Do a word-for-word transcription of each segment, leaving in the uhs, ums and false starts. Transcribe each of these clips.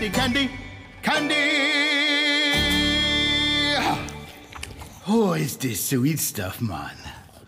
candy, candy, candy! Oh, it's this sweet stuff, man.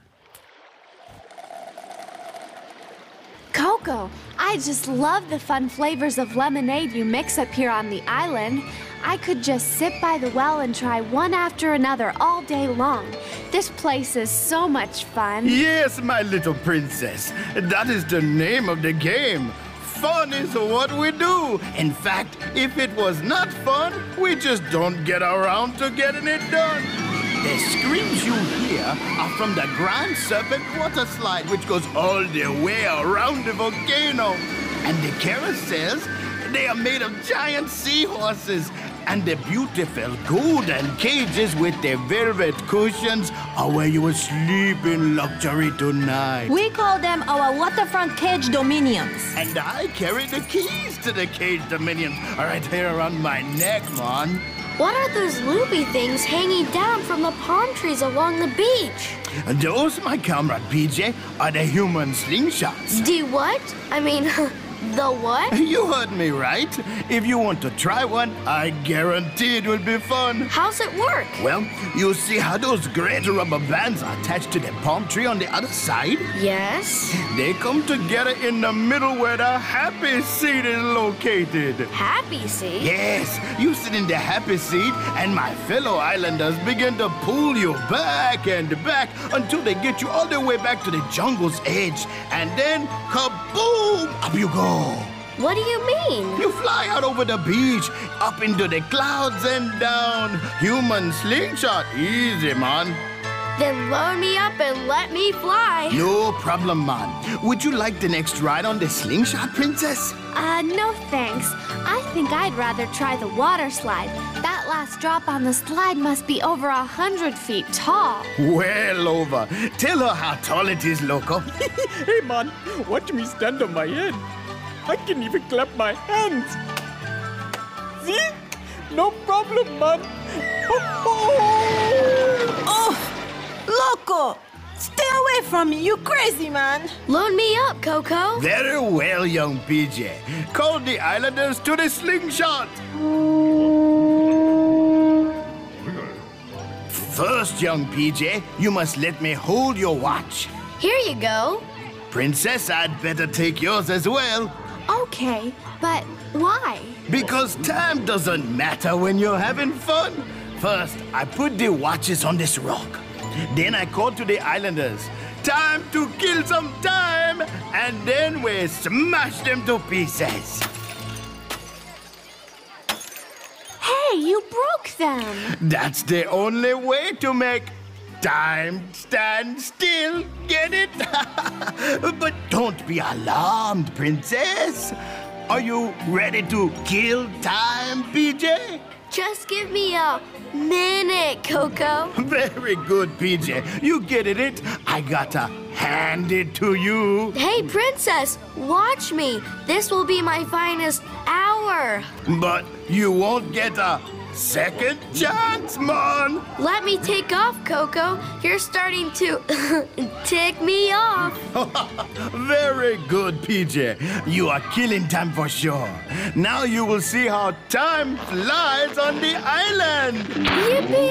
Coco, I just love the fun flavors of lemonade you mix up here on the island. I could just sit by the well and try one after another all day long. This place is so much fun. Yes, my little princess. That is the name of the game. Fun is what we do. In fact, if it was not fun, we just don't get around to getting it done. The screams you hear are from the Grand Serpent Water Slide, which goes all the way around the volcano. And the carousels, they are made of giant seahorses. And the beautiful golden cages with the velvet cushions are where you will sleep in luxury tonight. We call them our waterfront cage dominions. And I carry the keys to the cage dominions right here around my neck, man. What are those loopy things hanging down from the palm trees along the beach? Those, my comrade P J, are the human slingshots. The what? I mean, the what? You heard me right. If you want to try one, I guarantee it will be fun. How's it work? Well, you see how those great rubber bands are attached to the palm tree on the other side? Yes. They come together in the middle where the happy seat is located. Happy seat? Yes, you sit in the happy seat, and my fellow islanders begin to pull you back and back until they get you all the way back to the jungle's edge. And then, kaboom, up you go. What do you mean? You fly out over the beach, up into the clouds and down. Human slingshot, easy, man. Then load me up and let me fly. No problem, man. Would you like the next ride on the slingshot, princess? Uh, no thanks. I think I'd rather try the water slide. That last drop on the slide must be over a hundred feet tall. Well over. Tell her how tall it is, Loco. Hey, man, watch me stand on my head. I can even clap my hands. See? No problem, man. Oh, Loco! Stay away from me, you crazy man! Load me up, Coco. Very well, young P J. Call the islanders to the slingshot. First, young P J, you must let me hold your watch. Here you go. Princess, I'd better take yours as well. Okay, but why? Because time doesn't matter when you're having fun. First, I put the watches on this rock. Then I call to the islanders. Time to kill some time! And then we smash them to pieces. Hey, you broke them. That's the only way to make time stand still. Get it? But don't be alarmed, princess. Are you ready to kill time, P J? Just give me a minute, Coco. Very good, P J. You get it? I gotta hand it to you. Hey, Princess, watch me. This will be my finest hour. But you won't get a second chance, man. Let me take off, Coco. You're starting to tick me off. Very good, P J. You are killing time for sure. Now you will see how time flies on the island. Yippee!